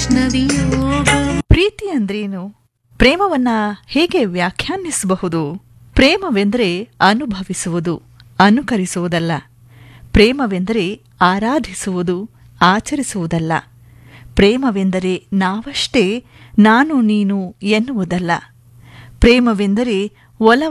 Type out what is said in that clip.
ವೈಷ್ಣವಿಯೋಗ. ಪ್ರೀತಿ ಅಂದ್ರೇನು? ಪ್ರೇಮವನ್ನ ಹೇಗೆ ವ್ಯಾಖ್ಯಾನಿಸಬಹುದು? ಪ್ರೇಮವೆಂದರೆ ಅನುಭವಿಸುವುದು, ಅನುಕರಿಸುವುದಲ್ಲ. ಪ್ರೇಮವೆಂದರೆ ಆರಾಧಿಸುವುದು, ಆಚರಿಸುವುದಲ್ಲ. ಪ್ರೇಮವೆಂದರೆ ನಾವಷ್ಟೇ ನಾನು ನೀನು ಎನ್ನುವುದಲ್ಲ. ಪ್ರೇಮವೆಂದರೆ ಒಲ